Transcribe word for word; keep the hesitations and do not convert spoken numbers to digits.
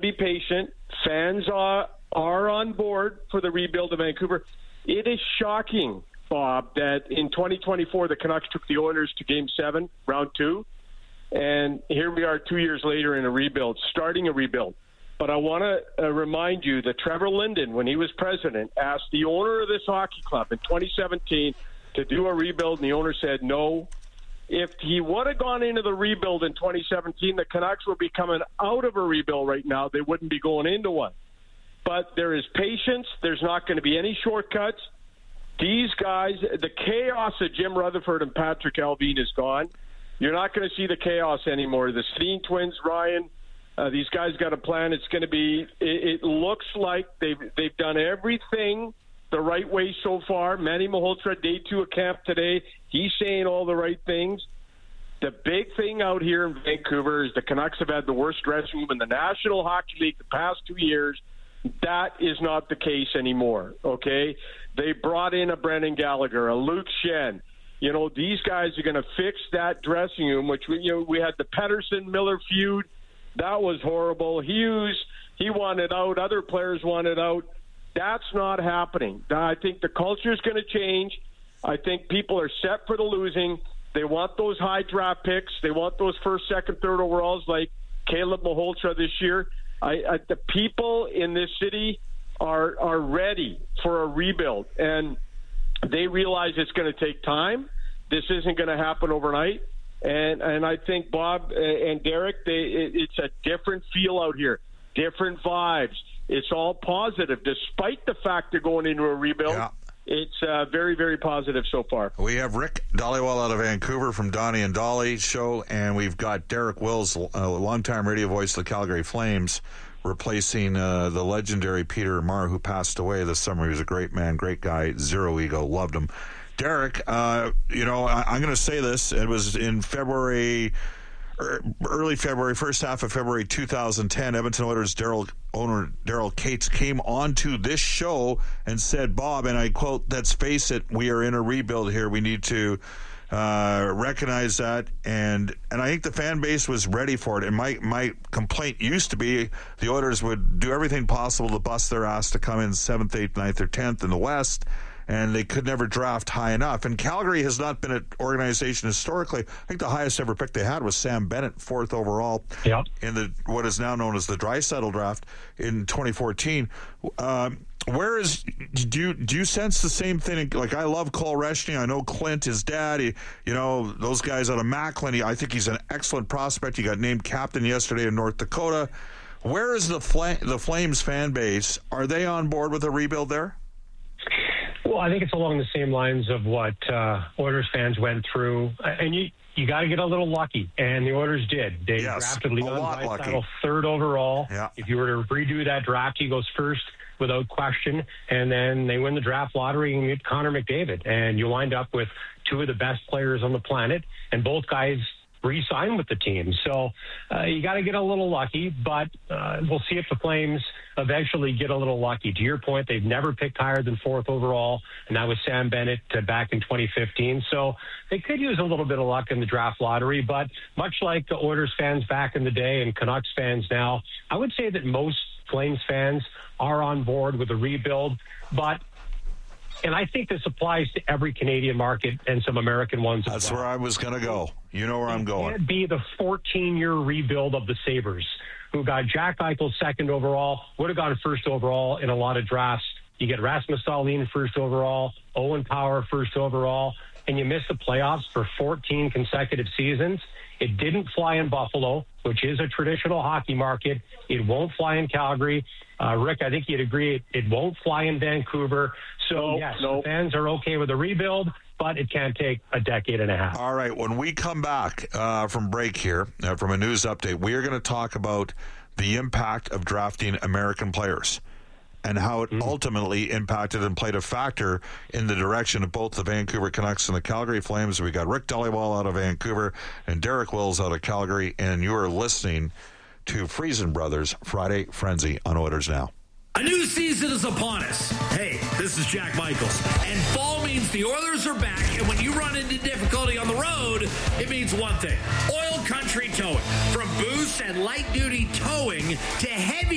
be patient. Fans are, are on board for the rebuild of Vancouver. It is shocking, Bob, that in twenty twenty-four the Canucks took the Oilers to Game seven, round two, and here we are two years later in a rebuild, starting a rebuild. But I want to uh, remind you that Trevor Linden, when he was president, asked the owner of this hockey club in twenty seventeen to do a rebuild, and the owner said no. If he would have gone into the rebuild in twenty seventeen, the Canucks would be coming out of a rebuild right now. They wouldn't be going into one. But there is patience. There's not going to be any shortcuts. These guys, the chaos of Jim Rutherford and Patrick Allvin is gone. You're not going to see the chaos anymore. The Sedin twins, Ryan, uh, these guys got a plan. It's going to be, it, it looks like they've, they've done everything the right way so far. Manny Malhotra, day two of camp today, he's saying all the right things. The big thing out here in Vancouver is the Canucks have had the worst dressing room in the National Hockey League the past two years. That is not the case anymore, okay? They brought in a Brendan Gallagher, a Luke Shen. You know, these guys are going to fix that dressing room, which, we, you know, we had the Pettersson-Miller feud. That was horrible. Hughes, he wanted out. Other players wanted out. That's not happening. I think the culture is going to change. I think people are set for the losing. They want those high draft picks. They want those first, second, third overalls like Caleb Malhotra this year. I, I, the people in this city are are ready for a rebuild, and they realize it's going to take time. This isn't going to happen overnight. And and I think Bob and Derek, they, it, it's a different feel out here, different vibes. It's all positive, despite the fact they're going into a rebuild. Yeah. It's uh, very, very positive so far. We have Rick Dhaliwal out of Vancouver from Donnie and Dolly show, and we've got Derek Wills, a longtime radio voice of the Calgary Flames, replacing uh, the legendary Peter Marr, who passed away this summer. He was a great man, great guy, zero ego, loved him. Derek, uh, you know, I, I'm going to say this. It was in February, early February, first half of February two thousand ten, Edmonton Oilers Daryl owner Daryl Cates came onto this show and said, Bob, and I quote, "Let's face it, we are in a rebuild here. We need to uh, recognize that." And and I think the fan base was ready for it. And my, my complaint used to be the Oilers would do everything possible to bust their ass to come in seventh, eighth, ninth, or tenth in the West, and they could never draft high enough. And Calgary has not been an organization historically. I think the highest ever pick they had was Sam Bennett, fourth overall yep. in the what is now known as the Draisaitl draft in twenty fourteen. Um, where is do you do you sense the same thing? Like, I love Cole Reshny. I know Clint, his dad. He, you know, those guys out of Macklin. He, I think he's an excellent prospect. He got named captain yesterday in North Dakota. Where is the Fla- the Flames fan base? Are they on board with a rebuild there? Well, I think it's along the same lines of what uh, Oilers fans went through. And you you got to get a little lucky, and the Oilers did. They yes, drafted Leon Draisaitl third overall. Yeah. If you were to redo that draft, he goes first without question. And then they win the draft lottery and get Connor McDavid. And you wind up with two of the best players on the planet, and both guys re-sign with the team. So uh, you got to get a little lucky, but uh, we'll see if the Flames eventually get a little lucky. To your point, they've never picked higher than fourth overall, and that was Sam Bennett uh, back in twenty fifteen. So they could use a little bit of luck in the draft lottery, but much like the Oilers fans back in the day and Canucks fans now, I would say that most Flames fans are on board with a rebuild, but and I think this applies to every Canadian market and some American ones as well. That's where I was going to go. You know where I'm going. It can't be the fourteen-year rebuild of the Sabres, who got Jack Eichel second overall, would have gone first overall in a lot of drafts. You get Rasmus Dahlin first overall, Owen Power first overall, and you miss the playoffs for fourteen consecutive seasons. It didn't fly in Buffalo, which is a traditional hockey market. It won't fly in Calgary. Uh, Rick, I think you'd agree it, it won't fly in Vancouver. So, nope, yes, nope. the fans are okay with a rebuild, but it can't take a decade and a half. All right, when we come back uh, from break here, uh, from a news update, we are going to talk about the impact of drafting American players and how it mm. ultimately impacted and played a factor in the direction of both the Vancouver Canucks and the Calgary Flames. We got Rick Dhaliwal out of Vancouver and Derek Wills out of Calgary, and you are listening to Friesen Brothers Friday Frenzy on Oilers Now. A new season is upon us. Hey, this is Jack Michaels. And fall means the Oilers are back, and when you run into difficulty on the road, it means one thing. Oil Country Towing. From boost and light-duty towing to heavy